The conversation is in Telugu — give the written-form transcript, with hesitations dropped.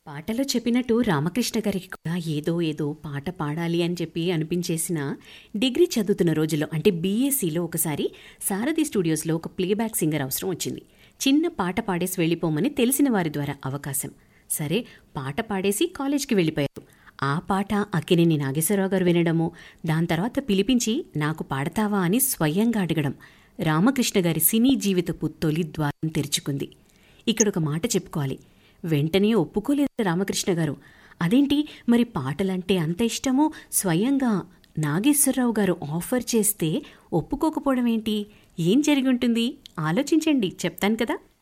పాటలో చెప్పినట్టు రామకృష్ణ గారికి కూడా ఏదో పాట పాడాలి అని చెప్పి అనిపించేసిన డిగ్రీ చదువుతున్న రోజుల్లో అంటే బీఎస్సీలో ఒకసారి సారథి స్టూడియోస్లో ఒక ప్లేబ్యాక్ సింగర్ అవసరం వచ్చింది. చిన్న పాట పాడేసి వెళ్ళిపోమని తెలిసిన వారి ద్వారా అవకాశం. సరే పాట పాడేసి కాలేజ్కి వెళ్ళిపోయారు. ఆ పాట అక్కినేని నాగేశ్వరరావు గారు వినడము, దాని తర్వాత పిలిపించి నాకు పాడతావా అని స్వయంగా అడగడం రామకృష్ణ గారి సినీ జీవితపు తొలి ద్వారం తెరుచుకుంది. ఇక్కడ ఒక మాట చెప్పుకోవాలి, వెంటనే ఒప్పుకోలేదు రామకృష్ణ గారు. అదేంటి మరి పాటలంటే అంత ఇష్టమో స్వయంగా నాగేశ్వరరావు గారు ఆఫర్ చేస్తే ఒప్పుకోకపోవడం ఏంటి? ఏం జరిగి ఉంటుంది ఆలోచించండి, చెప్తాను కదా.